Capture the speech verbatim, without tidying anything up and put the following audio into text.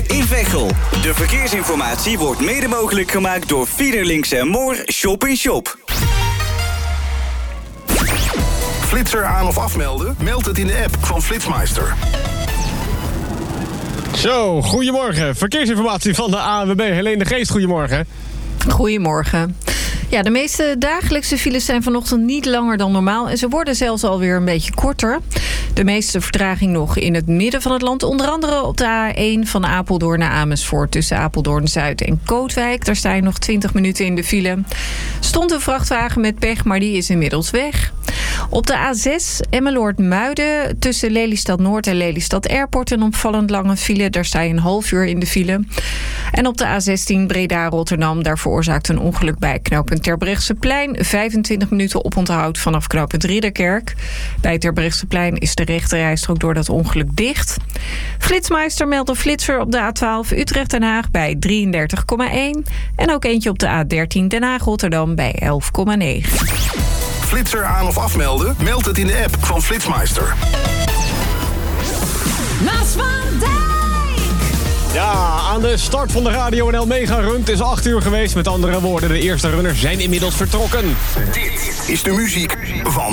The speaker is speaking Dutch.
in Veghel. De verkeersinformatie wordt mede mogelijk gemaakt door Fiederlinks en Moor Shop in Shop. Flitser aan of afmelden? Meld het in de app van Flitsmeister. Zo, goedemorgen. Verkeersinformatie van de A N W B. Helene de Geest, goedemorgen. Goedemorgen. Ja, de meeste dagelijkse files zijn vanochtend niet langer dan normaal en ze worden zelfs alweer een beetje korter. De meeste vertraging nog in het midden van het land. Onder andere op de A één van Apeldoorn naar Amersfoort tussen Apeldoorn-Zuid en Kootwijk. Daar sta je nog twintig minuten in de file. Stond een vrachtwagen met pech, maar die is inmiddels weg. Op de A zes Emmeloord-Muiden tussen Lelystad-Noord en Lelystad Airport een opvallend lange file. Daar sta je een half uur in de file. En op de A zestien Breda-Rotterdam, daar veroorzaakt een ongeluk bij knooppunt Terbrechtseplein. vijfentwintig minuten oponthoud vanaf knooppunt Ridderkerk. Bij Terbrechtseplein is de rechterrijstrook door dat ongeluk dicht. Flitsmeister meldt een flitser op de A twaalf Utrecht-Den Haag bij drieëndertig komma één. En ook eentje op de A dertien Den Haag-Rotterdam bij elf komma negen. Flitser aan of afmelden? Meld het in de app van Flitsmeister. Maas van Dijk! Ja, aan de start van de Radio N L Mega Run. Het is acht uur geweest. Met andere woorden, de eerste runners zijn inmiddels vertrokken. Dit is de muziek van